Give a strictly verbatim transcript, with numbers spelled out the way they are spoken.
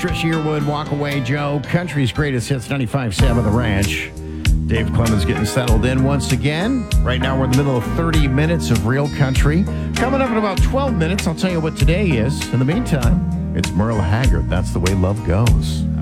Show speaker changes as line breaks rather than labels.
Trisha Yearwood, Walk Away Joe, Country's Greatest Hits, ninety-five point seven The Ranch. Dave Clemens getting settled in once again. Right now we're in the middle of thirty minutes of real country. Coming up in about twelve minutes, I'll tell you what today is. In the meantime, it's Merle Haggard. That's the way love goes.